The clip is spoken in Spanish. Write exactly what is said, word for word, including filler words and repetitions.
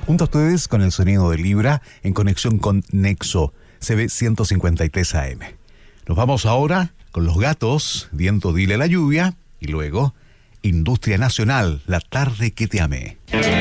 Junto a ustedes con el sonido de Libra en conexión con Nexo C B ciento cincuenta y tres A M. Nos vamos ahora con Los Gatos, Viento Dile la Lluvia, y luego Industria Nacional, La Tarde que te amé.